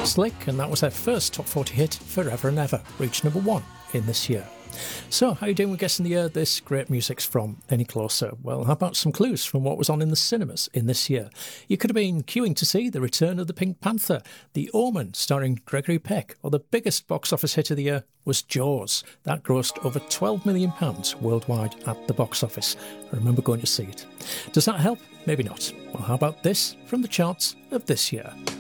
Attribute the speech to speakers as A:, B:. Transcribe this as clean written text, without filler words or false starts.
A: Slick, and that was their first Top 40 hit, Forever and Ever, reached number 1 in this year. So, how are you doing with guessing the year this great music's from any closer? Well, how about some clues from what was on in the cinemas in this year? You could have been queuing to see The Return of the Pink Panther, The Omen starring Gregory Peck, or the biggest box office hit of the year was Jaws. That grossed over £12 million worldwide at the box office. I remember going to see it. Does that help? Maybe not. Well, how about this from the charts of this year?